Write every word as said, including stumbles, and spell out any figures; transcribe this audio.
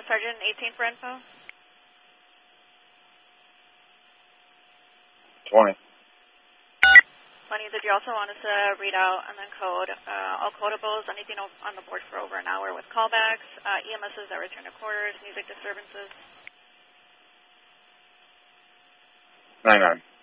Sergeant eighteen for info. twenty. twenty, did you also want us to read out and then code uh, all codables, anything on the board for over an hour with callbacks, uh, E M Ss that return to quarters, music disturbances? nine nine.